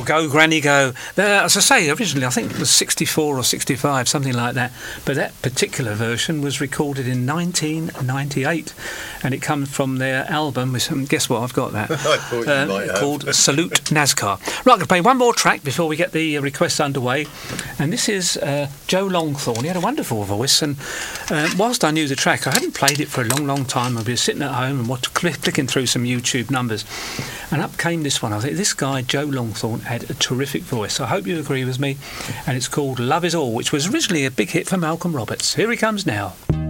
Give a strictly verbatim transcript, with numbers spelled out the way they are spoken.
Oh, Go Granny Go. Uh, as I say, originally I think it was sixty-four or sixty-five, something like that. But that particular version was recorded in nineteen ninety-eight, and it comes from their album. With some, guess what? I've got that. I thought you uh, might have. Called Salute NASCAR. Right, I'm going to play one more track before we get the uh, requests underway. And this is uh, Joe Longthorne. He had a wonderful voice, and uh, whilst I knew the track, I hadn't played it for a long, long time. I'd been sitting at home and watch, clicking through some YouTube numbers, and up came this one. I think this guy, Joe Longthorne, had a terrific voice. I hope you agree with me. And it's called Love Is All, which was originally a big hit for Malcolm Roberts. Here he comes now.